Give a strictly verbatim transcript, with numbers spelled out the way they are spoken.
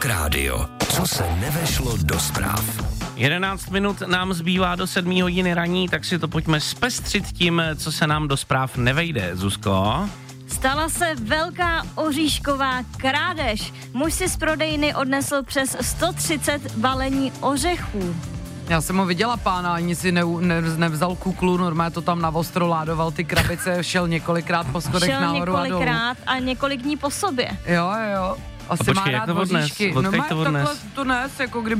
Rock Radio. Co se nevešlo do zpráv. jedenáct minut nám zbývá do sedmé hodiny raní, tak si to pojďme zpestřit tím, co se nám do zpráv nevejde. Zuzko? Stala se velká oříšková krádež. Muž si z prodejny odnesl přes sto třicet balení ořechů. Já jsem ho viděla, pána, ani si ne, ne, nevzal kuklu, normálně to tam navostro ládoval ty krabice, šel několikrát po schodech Šel nahoru a dolů. několikrát a několik dní po sobě. Jo, jo. Asi počkej, má jak rád to odnes? oříšky. Odkud No má to odnes? takhle to nes, jako kdyby